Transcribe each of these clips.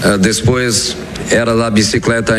Después era la bicicleta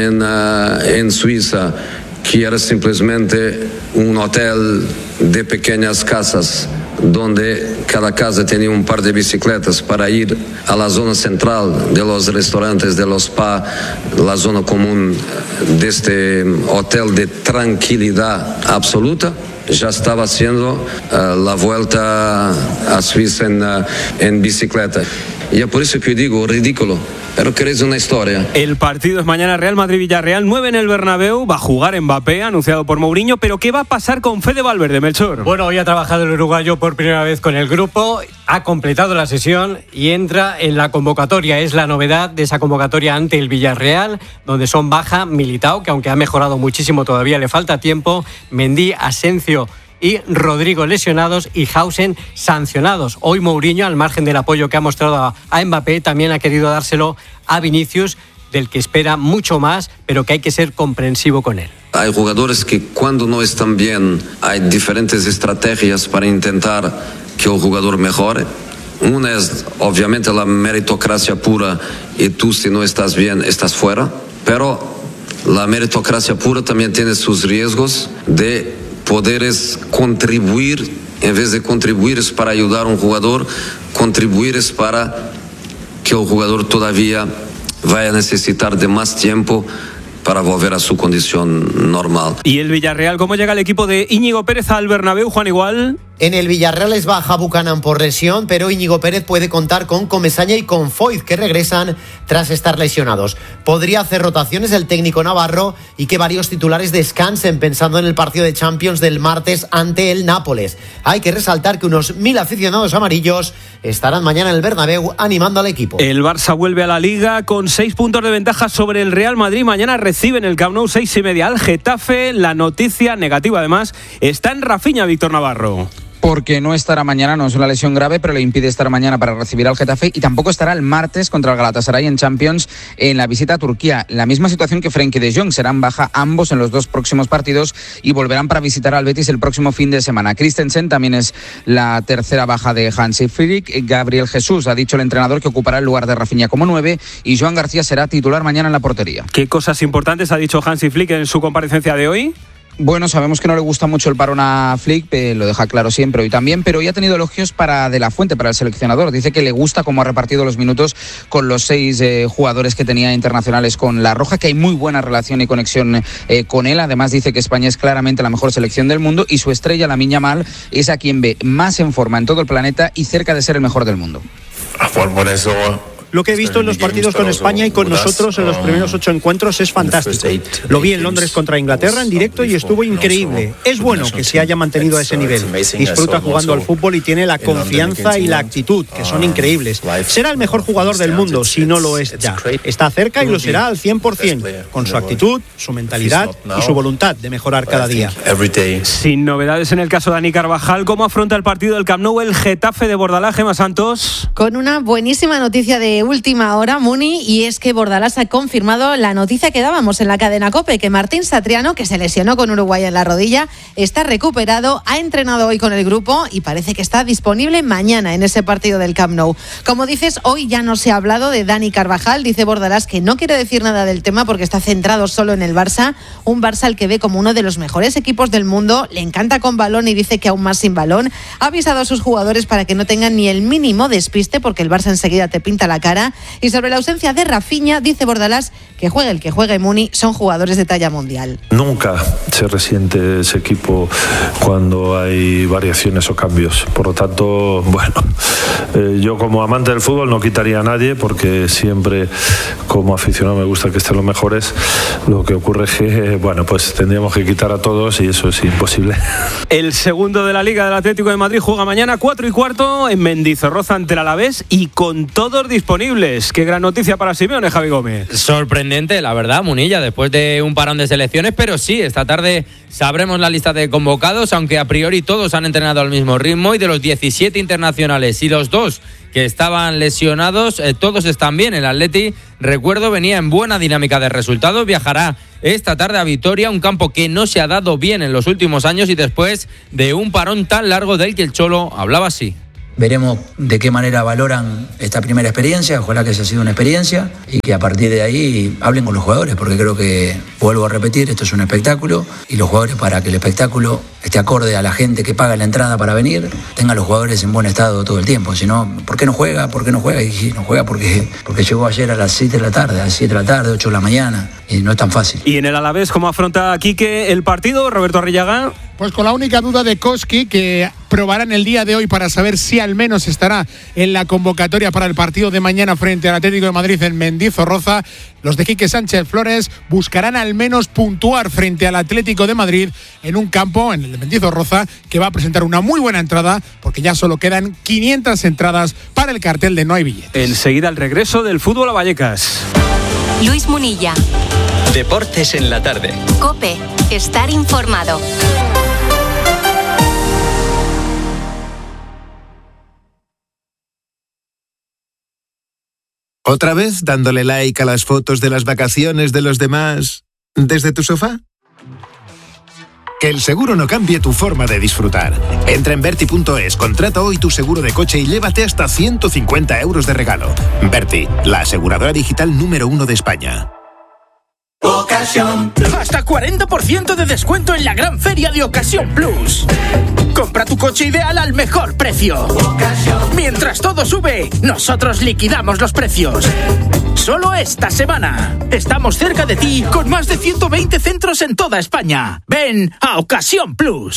en Suiza, que era simplemente un hotel de pequeñas casas, donde cada casa tenía un par de bicicletas para ir a la zona central de los restaurantes, de los spa, la zona común de este hotel de tranquilidad absoluta. Ya estaba haciendo la vuelta a Suiza en bicicleta. Y es por eso que yo digo, ridículo. Pero queréis una historia. El partido es mañana, Real Madrid-Villarreal, 9 en el Bernabéu. Va a jugar Mbappé, anunciado por Mourinho. Pero ¿qué va a pasar con Fede Valverde, Melchor? Bueno, hoy ha trabajado el uruguayo por primera vez con el grupo. Ha completado la sesión y entra en la convocatoria. Es la novedad de esa convocatoria ante el Villarreal, donde son baja Militao, que aunque ha mejorado muchísimo, todavía le falta tiempo. Mendy, Asensio y Rodrigo lesionados y Hausen sancionados. Hoy Mourinho, al margen del apoyo que ha mostrado a Mbappé, también ha querido dárselo a Vinicius, del que espera mucho más, pero que hay que ser comprensivo con él. Hay jugadores que cuando no están bien hay diferentes estrategias para intentar que el jugador mejore. Una es obviamente la meritocracia pura y tú si no estás bien estás fuera, pero la meritocracia pura también tiene sus riesgos de poder contribuir, en vez de contribuir es para ayudar a un jugador, contribuir es para que el jugador todavía vaya a necesitar de más tiempo para volver a su condición normal. ¿Y el Villarreal cómo llega el equipo de Íñigo Pérez al Bernabéu, Juan Igual? En el Villarreal es baja Buchanan por lesión, pero Íñigo Pérez puede contar con Comesaña y con Foyth, que regresan tras estar lesionados. Podría hacer rotaciones el técnico navarro y que varios titulares descansen pensando en el partido de Champions del martes ante el Nápoles. Hay que resaltar que unos 1.000 aficionados amarillos estarán mañana en el Bernabéu animando al equipo. El Barça vuelve a la Liga con 6 puntos de ventaja sobre el Real Madrid. Mañana recibe en el Camp Nou 6:30 al Getafe. La noticia negativa, además, está en Rafinha, Víctor Navarro. Porque no estará mañana, no es una lesión grave, pero le impide estar mañana para recibir al Getafe y tampoco estará el martes contra el Galatasaray en Champions en la visita a Turquía. La misma situación que Frenkie de Jong, serán baja ambos en los 2 próximos partidos y volverán para visitar al Betis el próximo fin de semana. Christensen también es la tercera baja de Hansi Flick. Gabriel Jesús ha dicho el entrenador que ocupará el lugar de Rafinha como 9 y Joan García será titular mañana en la portería. ¿Qué cosas importantes ha dicho Hansi Flick en su comparecencia de hoy? Bueno, sabemos que no le gusta mucho el parón a Flick, lo deja claro siempre hoy también, pero hoy ha tenido elogios para De La Fuente, para el seleccionador. Dice que le gusta cómo ha repartido los minutos con los 6 jugadores que tenía internacionales con La Roja, que hay muy buena relación y conexión con él. Además dice que España es claramente la mejor selección del mundo y su estrella, Lamine Yamal, es a quien ve más en forma en todo el planeta y cerca de ser el mejor del mundo. Por eso... Lo que he visto en los partidos con España y con nosotros en los primeros 8 encuentros es fantástico. Lo vi en Londres contra Inglaterra en directo y estuvo increíble. Es bueno que se haya mantenido a ese nivel. Disfruta jugando al fútbol y tiene la confianza y la actitud, que son increíbles. Será el mejor jugador del mundo, si no lo es ya. Está cerca y lo será al 100%, con su actitud, su mentalidad y su voluntad de mejorar cada día. Sin novedades en el caso de Dani Carvajal, ¿cómo afronta el partido del Camp Nou el Getafe de Bordalás, Gemma Santos? Con una buenísima noticia de última hora, Muni, y es que Bordalás ha confirmado la noticia que dábamos en la cadena COPE, que Martín Satriano, que se lesionó con Uruguay en la rodilla, está recuperado, ha entrenado hoy con el grupo y parece que está disponible mañana en ese partido del Camp Nou. Como dices, hoy ya no se ha hablado de Dani Carvajal, dice Bordalás que no quiere decir nada del tema porque está centrado solo en el Barça, un Barça al que ve como uno de los mejores equipos del mundo, le encanta con balón y dice que aún más sin balón. Ha avisado a sus jugadores para que no tengan ni el mínimo despiste porque el Barça enseguida te pinta la cara. Y sobre la ausencia de Rafinha, dice Bordalás que juegue el que juegue Muni, son jugadores de talla mundial. Nunca se resiente ese equipo cuando hay variaciones o cambios. Por lo tanto, bueno, yo como amante del fútbol no quitaría a nadie porque siempre como aficionado me gusta que estén los mejores. Lo que ocurre es que, bueno, pues tendríamos que quitar a todos y eso es imposible. El segundo de la Liga del Atlético de Madrid juega mañana 4:15 en Mendizorroza ante el Alavés y con todos disponibles. Qué gran noticia para Simeone, Javi Gómez. Sorprendente, la verdad, Munilla, después de un parón de selecciones, pero sí, esta tarde sabremos la lista de convocados, aunque a priori todos han entrenado al mismo ritmo y de los 17 internacionales y los 2 que estaban lesionados, todos están bien. El Atleti, recuerdo, venía en buena dinámica de resultados, viajará esta tarde a Vitoria, un campo que no se ha dado bien en los últimos años y después de un parón tan largo del que el Cholo hablaba así. Veremos de qué manera valoran esta primera experiencia, ojalá que haya sido una experiencia y que a partir de ahí hablen con los jugadores, porque creo que, vuelvo a repetir, esto es un espectáculo y los jugadores, para que el espectáculo esté acorde a la gente que paga la entrada para venir, tengan los jugadores en buen estado todo el tiempo. Si no, ¿por qué no juega? ¿Por qué no juega? Y no juega porque llegó ayer a las 7 de la tarde, a las 7 de la tarde, 8 de la mañana, y no es tan fácil. Y en el Alavés, ¿cómo afronta Quique el partido, Roberto Arrillaga? Pues con la única duda de Koski, que probarán el día de hoy para saber si al menos estará en la convocatoria para el partido de mañana frente al Atlético de Madrid en Mendizorroza. Los de Quique Sánchez Flores buscarán al menos puntuar frente al Atlético de Madrid en un campo, en el de Mendizorroza, que va a presentar una muy buena entrada, porque ya solo quedan 500 entradas para el cartel de No hay billetes. Enseguida el regreso del fútbol a Vallecas. Luis Munilla. Deportes en la tarde. COPE. Estar informado. ¿Otra vez dándole like a las fotos de las vacaciones de los demás desde tu sofá? Que el seguro no cambie tu forma de disfrutar. Entra en Verti.es, contrata hoy tu seguro de coche y llévate hasta 150 euros de regalo. Verti, la aseguradora digital número 1 de España. Ocasión. Hasta 40% de descuento en la gran feria de Ocasión Plus. Compra tu coche ideal al mejor precio. Mientras todo sube, nosotros liquidamos los precios. Solo esta semana. Estamos cerca de ti con más de 120 centros en toda España. Ven a Ocasión Plus.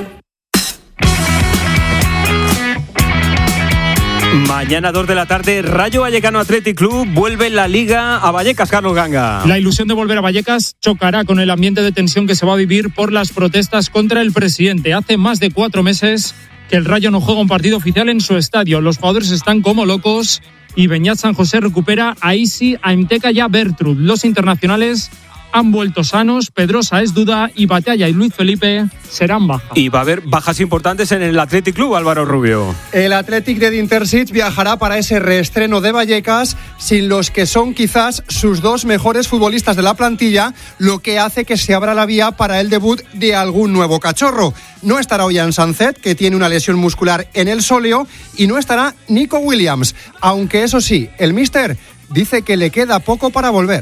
Mañana 2 de la tarde, Rayo Vallecano Athletic Club vuelve la Liga a Vallecas, Carlos Ganga. La ilusión de volver a Vallecas chocará con el ambiente de tensión que se va a vivir por las protestas contra el presidente. Hace más de 4 meses que el Rayo no juega un partido oficial en su estadio. Los jugadores están como locos y Beñat San José recupera a Isi, a Imteca y a Bertrud. Los internacionales han vuelto sanos, Pedrosa es duda y Batalla y Luis Felipe serán bajas. Y va a haber bajas importantes en el Athletic Club, Álvaro Rubio. El Athletic de Dintersic viajará para ese reestreno de Vallecas sin los que son quizás sus 2 mejores futbolistas de la plantilla, lo que hace que se abra la vía para el debut de algún nuevo cachorro. No estará Ollán Sanzet, que tiene una lesión muscular en el sóleo, y no estará Nico Williams, aunque eso sí, el míster dice que le queda poco para volver.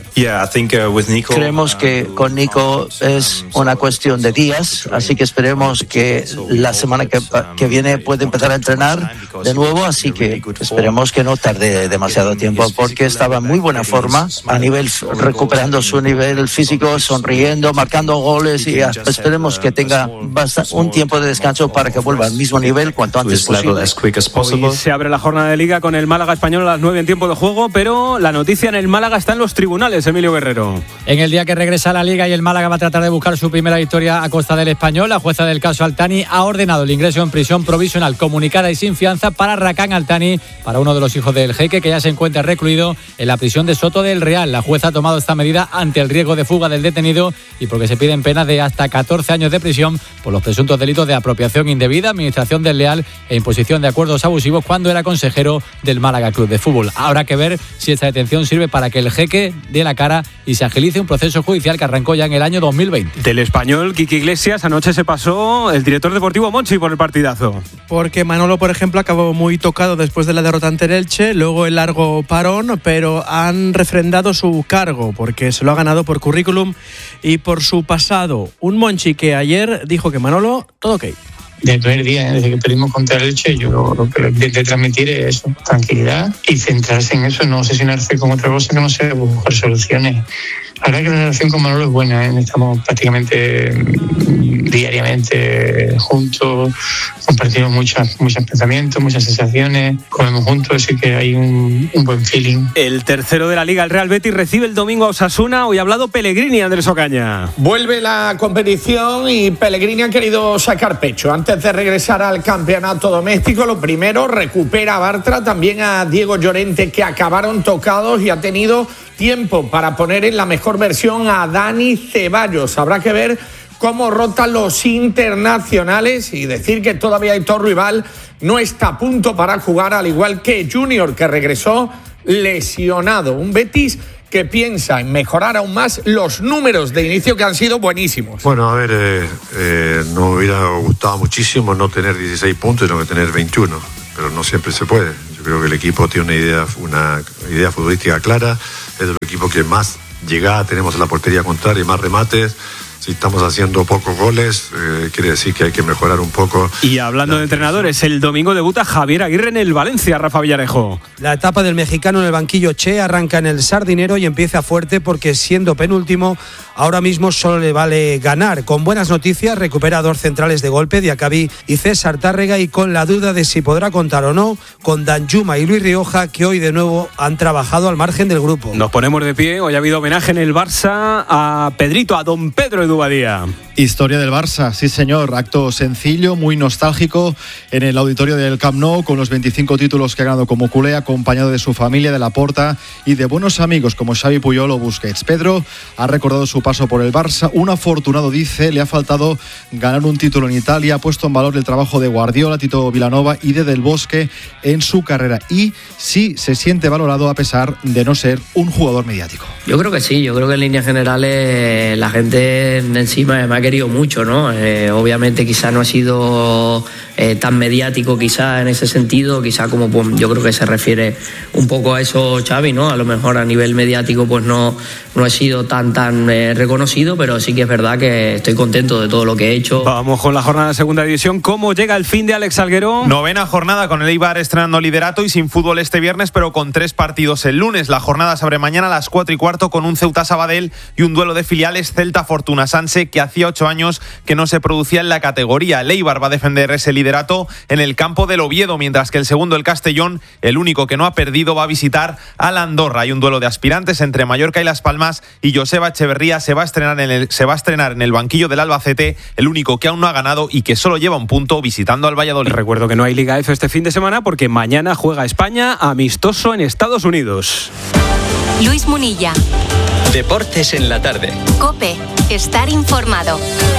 Creemos que con Nico es una cuestión de días, así que esperemos que la semana que viene puede empezar a entrenar de nuevo, así que esperemos que no tarde demasiado tiempo, porque estaba en muy buena forma, a nivel recuperando su nivel físico, sonriendo, marcando goles, y esperemos que tenga un tiempo de descanso para que vuelva al mismo nivel cuanto antes posible. Hoy se abre la jornada de Liga con el Málaga Español a las 9 en tiempo de juego, pero la noticia en el Málaga está en los tribunales, Emilio Guerrero. En el día que regresa a la Liga y el Málaga va a tratar de buscar su primera victoria a costa del Español, la jueza del caso Altani ha ordenado el ingreso en prisión provisional comunicada y sin fianza para Rakan Altani, para uno de los hijos del jeque, que ya se encuentra recluido en la prisión de Soto del Real. La jueza ha tomado esta medida ante el riesgo de fuga del detenido y porque se piden penas de hasta 14 años de prisión por los presuntos delitos de apropiación indebida, administración desleal e imposición de acuerdos abusivos cuando era consejero del Málaga Club de Fútbol. Habrá que ver si esta detención sirve para que el jeque dé la cara y se agilice un proceso judicial que arrancó ya en el año 2020. Del Español, Quique Iglesias, anoche se pasó el director deportivo Monchi por el partidazo. Porque Manolo, por ejemplo, acabó muy tocado después de la derrota ante el Elche, luego el largo parón, pero han refrendado su cargo porque se lo ha ganado por currículum y por su pasado. Un Monchi que ayer dijo que Manolo, todo ok. Del primer día, desde que perdimos contra el Elche, yo lo que intenté transmitir es eso, tranquilidad y centrarse en eso, no obsesionarse con otra cosa que no sea buscar soluciones. La verdad que la relación con Manolo es buena, ¿eh? Estamos prácticamente diariamente juntos, compartimos muchos pensamientos, muchas sensaciones, comemos juntos, así que hay un buen feeling. El tercero de la Liga, el Real Betis, recibe el domingo a Osasuna. Hoy ha hablado Pellegrini, Andrés Ocaña. Vuelve la competición y Pellegrini ha querido sacar pecho. Antes de regresar al campeonato doméstico, lo primero, recupera a Bartra, también a Diego Llorente, que acabaron tocados, y ha tenido tiempo para poner en la mejor versión a Dani Ceballos. Habrá que ver cómo rotan los internacionales y decir que todavía Aitor Ruibal no está a punto para jugar, al igual que Junior, que regresó lesionado. Un Betis que piensa en mejorar aún más los números de inicio, que han sido buenísimos. Bueno, a ver, nos hubiera gustado muchísimo no tener 16 puntos, sino que tener 21. pero no siempre se puede. Yo creo que el equipo tiene una idea futbolística clara, es el equipo que más llegada tenemos a la portería contraria y más remates. Si estamos haciendo pocos goles, quiere decir que hay que mejorar un poco. Y hablando de entrenadores, el domingo debuta Javier Aguirre en el Valencia, Rafa Villarejo. La etapa del mexicano en el banquillo Che arranca en el Sardinero y empieza fuerte porque siendo penúltimo, ahora mismo solo le vale ganar. Con buenas noticias, recupera 2 centrales de golpe, Diacabí y César Tárrega, y con la duda de si podrá contar o no con Danjuma y Luis Rioja, que hoy de nuevo han trabajado al margen del grupo. Nos ponemos de pie, hoy ha habido homenaje en el Barça a Pedrito, a don Pedro Edu Badía. Historia del Barça, sí señor, acto sencillo, muy nostálgico en el auditorio del Camp Nou, con los 25 títulos que ha ganado como culé, acompañado de su familia, de Laporta y de buenos amigos como Xavi, Puyol o Busquets. Pedro ha recordado su paso por el Barça, un afortunado, dice, le ha faltado ganar un título en Italia, ha puesto en valor el trabajo de Guardiola, Tito Vilanova y de Del Bosque en su carrera, y sí se siente valorado a pesar de no ser un jugador mediático. Yo creo que sí, yo creo que en líneas generales la gente encima me ha querido mucho, ¿no? Obviamente quizá no ha sido tan mediático quizá en ese sentido, quizá como pues, yo creo que se refiere un poco a eso Xavi, ¿no? A lo mejor a nivel mediático pues no he sido tan reconocido, pero sí que es verdad que estoy contento de todo lo que he hecho. Vamos con la jornada de segunda división. ¿Cómo llega el fin de Alex Salguero? 9ª jornada con el Eibar estrenando liderato y sin fútbol este viernes, pero con 3 partidos el lunes. La jornada se abre mañana a las 4:15 con un Ceuta Sabadell y un duelo de filiales Celta Fortuna Sanse, que hacía 8 años que no se producía en la categoría. El Eibar va a defender ese liderato en el campo del Oviedo, mientras que el segundo, el Castellón, el único que no ha perdido, va a visitar a la Andorra. Hay un duelo de aspirantes entre Mallorca y Las Palmas, y Joseba Echeverría se va a estrenar en el banquillo del Albacete, el único que aún no ha ganado y que solo lleva un punto, visitando al Valladolid. Recuerdo que no hay Liga F este fin de semana porque mañana juega España amistoso en Estados Unidos. Luis Munilla. Deportes en la tarde. COPE. Estar informado.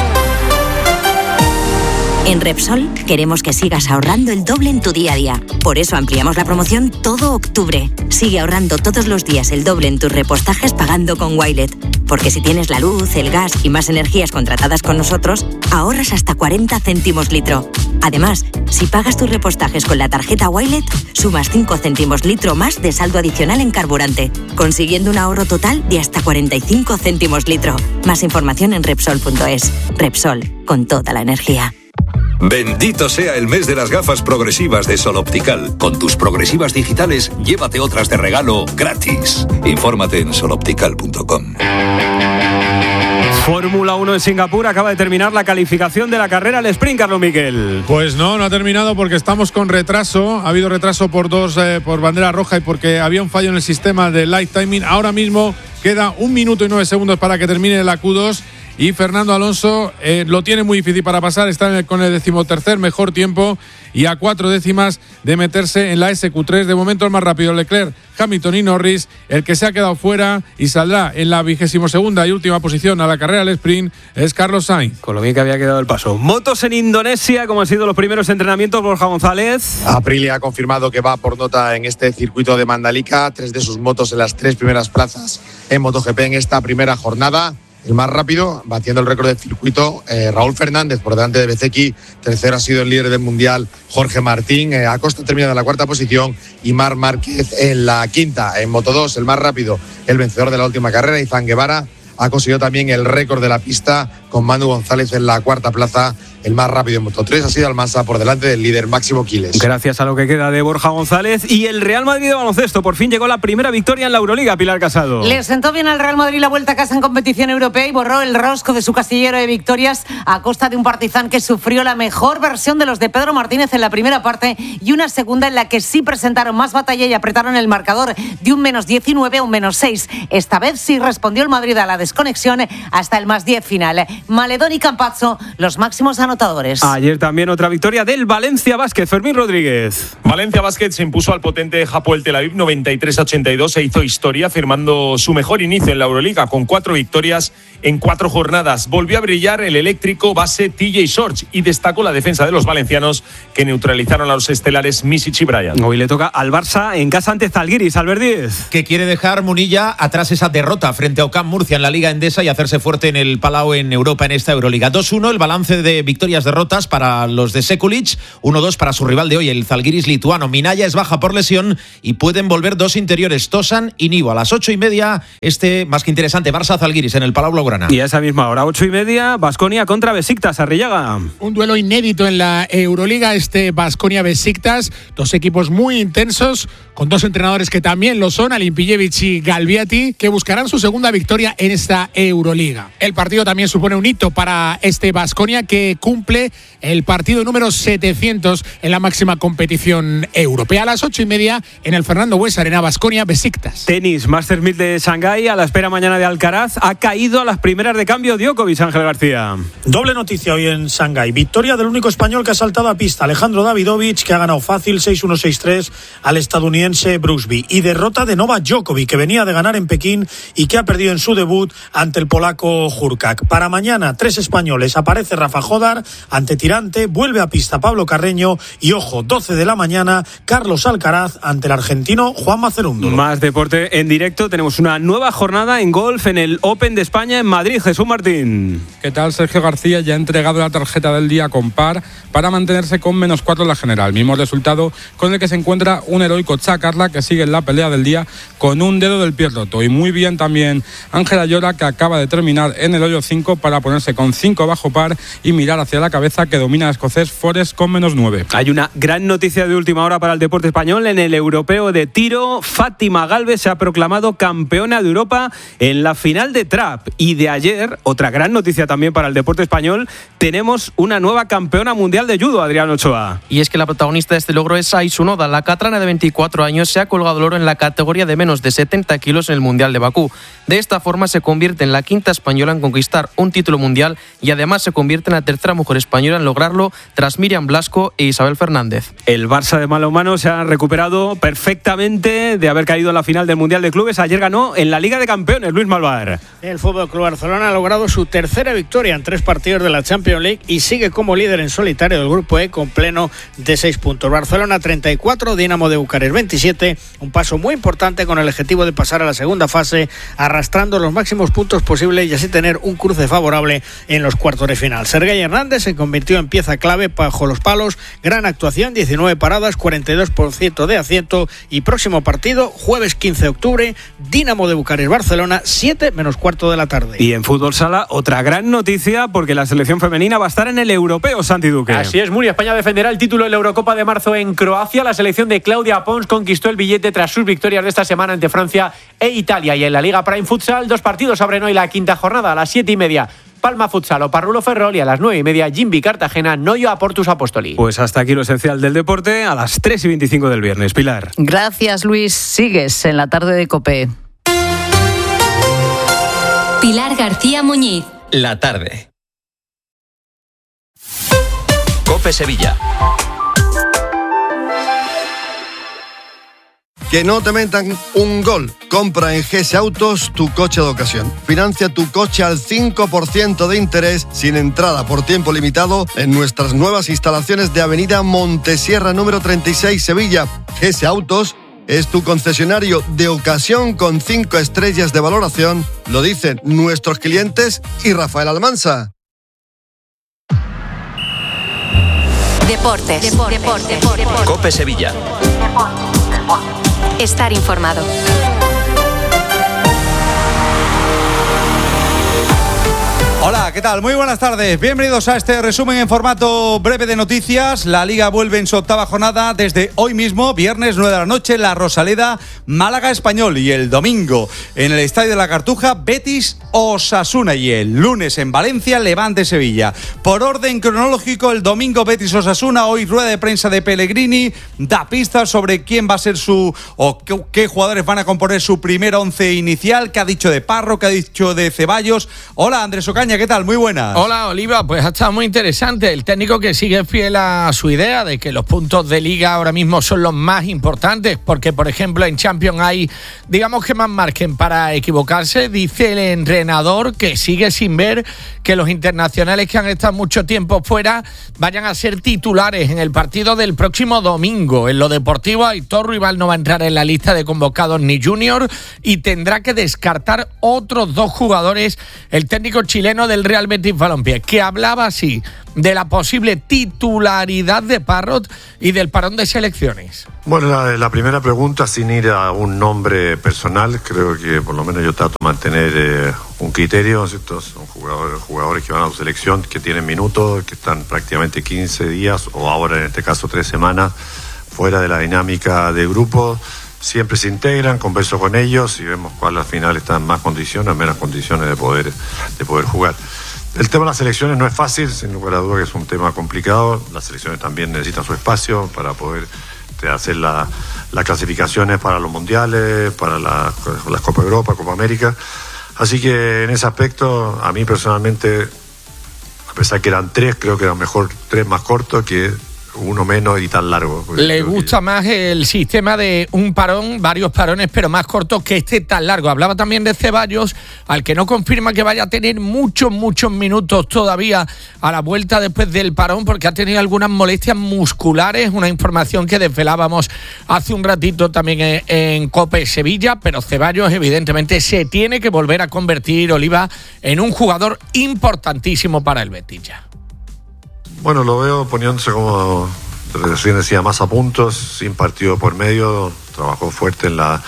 En Repsol queremos que sigas ahorrando el doble en tu día a día. Por eso ampliamos la promoción todo octubre. Sigue ahorrando todos los días el doble en tus repostajes pagando con Wilet. Porque si tienes la luz, el gas y más energías contratadas con nosotros, ahorras hasta 40 céntimos litro. Además, si pagas tus repostajes con la tarjeta Wilet, sumas 5 céntimos litro más de saldo adicional en carburante, consiguiendo un ahorro total de hasta 45 céntimos litro. Más información en Repsol.es. Repsol, con toda la energía. Bendito sea el mes de las gafas progresivas de Sol Optical. Con tus progresivas digitales, llévate otras de regalo gratis. Infórmate en soloptical.com. Fórmula 1 en Singapur, acaba de terminar la calificación de la carrera al sprint, Carlos Miquel. Pues no ha terminado porque estamos con retraso. Ha habido retraso por bandera roja y porque había un fallo en el sistema de light timing. Ahora mismo queda 1 minuto y 9 segundos para que termine la Q2. Y Fernando Alonso lo tiene muy difícil para pasar, está con el 13º mejor tiempo y a 4 décimas de meterse en la SQ3. De momento el más rápido Leclerc, Hamilton y Norris. El que se ha quedado fuera y saldrá en la 22ª y última posición a la carrera al sprint es Carlos Sainz. Con lo bien que había quedado el paso. Motos en Indonesia, como han sido los primeros entrenamientos, Borja González. Aprilia ha confirmado que va por nota en este circuito de Mandalika, 3 de sus motos en las 3 primeras plazas en MotoGP en esta primera jornada. El más rápido, batiendo el récord del circuito, Raúl Fernández por delante de Bezzecchi. Tercero ha sido el líder del mundial, Jorge Martín. Acosta termina en la 4ª posición y Marc Márquez en la 5ª. En Moto2, el más rápido, el vencedor de la última carrera, Izan Guevara, ha conseguido también el récord de la pista con Manu González en la 4ª plaza. El más rápido en Moto3 ha sido Almansa por delante del líder Máximo Quiles. Gracias a lo que queda de Borja González. Y el Real Madrid de baloncesto por fin llegó la primera victoria en la Euroliga, Pilar Casado. Le sentó bien al Real Madrid la vuelta a casa en competición europea y borró el rosco de su casillero de victorias a costa de un Partizan que sufrió la mejor versión de los de Pedro Martínez en la primera parte y una segunda en la que sí presentaron más batalla y apretaron el marcador de un -19 a un -6. Esta vez sí respondió el Madrid a la desconexión hasta el +10 final. Maledón y Campazzo, los máximos anotadores. Ayer también otra victoria del Valencia Basket, Fermín Rodríguez. Valencia Basket se impuso al potente Hapoel Tel Aviv 93-82 e hizo historia firmando su mejor inicio en la Euroliga con 4 victorias en 4 jornadas. Volvió a brillar el eléctrico base TJ Shorts y destacó la defensa de los valencianos que neutralizaron a los estelares Misic y Bryant. Hoy le toca al Barça en casa ante Zalgiris, Albert Díez. Que quiere dejar Munilla atrás esa derrota frente a Ocam Murcia en la Liga Endesa y hacerse fuerte en el Palau en Europa. Europa en esta Euroliga. 2-1 el balance de victorias-derrotas para los de Sekulic, 1-2 para su rival de hoy, el Zalgiris lituano. Minaya es baja por lesión y pueden volver dos interiores, Tosan y Nivo. A las 8:30, más que interesante, Barça-Zalgiris en el Palau Blaugrana. Y a esa misma hora, 8:30, Baskonia contra Besiktas, Arrillaga. Un duelo inédito en la Euroliga, Baskonia-Besiktas, dos equipos muy intensos, con dos entrenadores que también lo son, Alimpijevic y Galviati, que buscarán su segunda victoria en esta Euroliga. El partido también supone un hito para Baskonia, que cumple el partido número 700 en la máxima competición europea. A las 8:30 en el Fernando Buesa Arena, Baskonia-Besiktas. Tenis, Masters 1000 de Shanghái, a la espera mañana de Alcaraz. Ha caído a las primeras de cambio Djokovic, Ángel García. Doble noticia hoy en Shanghái. Victoria del único español que ha saltado a pista, Alejandro Davidovich, que ha ganado fácil 6-1, 6-3 al estadounidense Brooksby. Y derrota de Novak Djokovic, que venía de ganar en Pekín y que ha perdido en su debut ante el polaco Hurkacz. Para mañana, 3 españoles. Aparece Rafa Jodar ante Tirante, vuelve a pista Pablo Carreño y, ojo, 12 de la mañana, Carlos Alcaraz ante el argentino Juan Mazerúndolo. Más deporte en directo. Tenemos una nueva jornada en golf en el Open de España en Madrid. Jesús Martín. ¿Qué tal? Sergio García ya ha entregado la tarjeta del día con par para mantenerse con -4 en la general. Mismo resultado con el que se encuentra un heroico Chacarla, que sigue en la pelea del día con un dedo del pie roto. Y muy bien también Ángel Ayora, que acaba de terminar en el hoyo 5 para ponerse con 5 bajo par y mirar hacia la cabeza, que domina el escocés Forrest con -9. Hay una gran noticia de última hora para el deporte español. En el europeo de tiro, Fátima Galvez se ha proclamado campeona de Europa en la final de trap. Y de ayer, otra gran noticia también para el deporte español, tenemos una nueva campeona mundial de judo, Adrián Ochoa. Y es que la protagonista de este logro es Aisun Oda. La catrana de 24 años se ha colgado el oro en la categoría de menos de 70 kilos en el Mundial de Bakú. De esta forma se convierte en la quinta española en conquistar un título mundial y además se convierte en la tercera mujer española en lograrlo tras Miriam Blasco e Isabel Fernández. El Barça de balonmano se ha recuperado perfectamente de haber caído en la final del Mundial de Clubes. Ayer ganó en la Liga de Campeones, Luis Malvar. El Fútbol Club Barcelona ha logrado su tercera victoria en 3 partidos de la Champions League y sigue como líder en solitario del Grupo E con pleno de 6 puntos. Barcelona 34, Dinamo de Bucarest 27, un paso muy importante con el objetivo de pasar a la segunda fase arrastrando los máximos puntos posibles y así tener un cruce favorable en los cuartos de final. Sergei Hernández se convirtió en pieza clave bajo los palos, gran actuación, 19 paradas, 42% de acierto y próximo partido, jueves 15 de octubre, Dinamo de Bucarest Barcelona, 7:15 de la tarde. Y en fútbol sala, otra gran noticia porque la selección femenina va a estar en el europeo, Santi Duque. Así es, Muri, España defenderá el título de la Eurocopa de marzo en Croacia. La selección de Claudia Pons conquistó el billete tras sus victorias de esta semana ante Francia e Italia. Y en la Liga Prime Futsal, 2 partidos abren hoy la quinta jornada a las 7:30. Palma Futsal o Parrulo Ferrol y a las 9:30 Jimbi Cartagena, Noyo a Portus Apostoli. Pues hasta aquí lo esencial del deporte a las 3:25 del viernes. Pilar. Gracias, Luis. Sigues en la tarde de COPE. Pilar García Muñiz. La tarde. COPE Sevilla. Que no te metan un gol. Compra en GS Autos tu coche de ocasión. Financia tu coche al 5% de interés sin entrada por tiempo limitado en nuestras nuevas instalaciones de Avenida Montesierra número 36 Sevilla. GS Autos es tu concesionario de ocasión con 5 estrellas de valoración. Lo dicen nuestros clientes y Rafael Almansa. Deportes. COPE Sevilla. Estar informado. Hola, ¿qué tal? Muy buenas tardes. Bienvenidos a este resumen en formato breve de noticias. La Liga vuelve en su octava jornada desde hoy mismo, viernes 9 de la noche, La Rosaleda, Málaga Español, y el domingo en el Estadio de la Cartuja, Betis Osasuna, y el lunes en Valencia, Levante Sevilla. Por orden cronológico, el domingo Betis Osasuna, hoy rueda de prensa de Pellegrini, da pistas sobre quién va a ser qué jugadores van a componer su primer once inicial, qué ha dicho de Parro, qué ha dicho de Ceballos. Hola, Andrés Ocaña, ¿qué tal? Muy buenas. Hola, Oliva, pues ha estado muy interesante. El técnico que sigue fiel a su idea de que los puntos de Liga ahora mismo son los más importantes, porque, por ejemplo, en Champions hay, digamos que más margen para equivocarse. Dice el entrenador que sigue sin ver que los internacionales que han estado mucho tiempo fuera vayan a ser titulares en el partido del próximo domingo. En lo deportivo, Aitor Rival no va a entrar en la lista de convocados ni junior y tendrá que descartar otros 2 jugadores el técnico chileno del Real Real Betis Balompié, que hablaba así de la posible titularidad de Parrot y del parón de selecciones. Bueno, la primera pregunta, sin ir a un nombre personal, creo que por lo menos yo trato de mantener un criterio, ¿cierto? Son jugadores que van a su selección, que tienen minutos, que están prácticamente 15 días o ahora en este caso 3 semanas fuera de la dinámica de grupo. Siempre se integran, converso con ellos y vemos cuál al final está en más condiciones, en menos condiciones de poder jugar. El tema de las selecciones no es fácil, sin lugar a dudas que es un tema complicado. Las selecciones también necesitan su espacio para poder hacer las clasificaciones para los mundiales, para las Copa Europa, Copa América. Así que en ese aspecto, a mí personalmente, a pesar que eran 3, creo que eran mejor 3 más cortos que uno menos y tan largo. Le gusta más el sistema de un parón, varios parones, pero más cortos que este tan largo. Hablaba también de Ceballos, al que no confirma que vaya a tener muchos minutos todavía a la vuelta después del parón, porque ha tenido algunas molestias musculares, una información que desvelábamos hace un ratito también en COPE Sevilla, pero Ceballos evidentemente se tiene que volver a convertir, Oliva, en un jugador importantísimo para el Betis ya. Bueno, lo veo poniéndose, como recién decía, más a puntos, sin partido por medio. Trabajó fuerte en las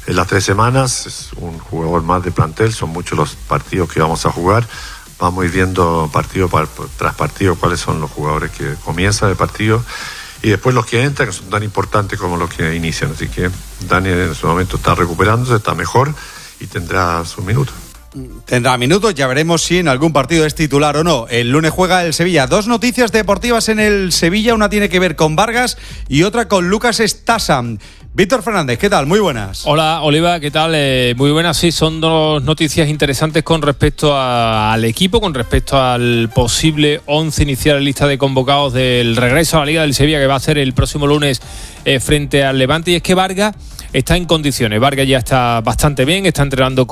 3 semanas. Es un jugador más de plantel. Son muchos los partidos que vamos a jugar. Vamos a ir viendo partido tras partido cuáles son los jugadores que comienzan el partido y después los que entran, que son tan importantes como los que inician. Así que Dani en su momento está recuperándose, está mejor y tendrá sus minutos. Tendrá minutos, ya veremos si en algún partido es titular o no. El lunes juega el Sevilla. 2 noticias deportivas en el Sevilla, una tiene que ver con Vargas y otra con Lucas Stasan. Víctor Fernández, ¿qué tal? Muy buenas. Hola, Oliva, ¿qué tal? Muy buenas, sí, son 2 noticias interesantes con respecto al equipo, con respecto al posible 11 inicial en lista de convocados del regreso a la Liga del Sevilla que va a ser el próximo lunes frente al Levante, y es que Vargas está en condiciones. Vargas ya está bastante bien, está entrenando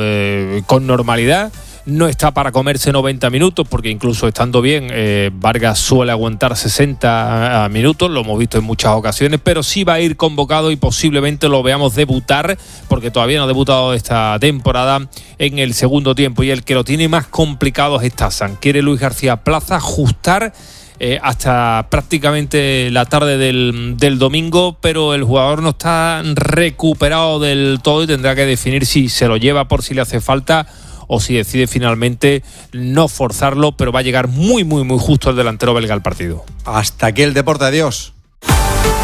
con normalidad. No está para comerse 90 minutos, porque incluso estando bien, Vargas suele aguantar 60 minutos, lo hemos visto en muchas ocasiones, pero sí va a ir convocado y posiblemente lo veamos debutar, porque todavía no ha debutado esta temporada, en el segundo tiempo. Y el que lo tiene más complicado es Stasan. Quiere Luis García Plaza ajustar hasta prácticamente la tarde del domingo, pero el jugador no está recuperado del todo y tendrá que definir si se lo lleva por si le hace falta o si decide finalmente no forzarlo, pero va a llegar muy justo el delantero belga al partido. Hasta aquí el deporte, adiós.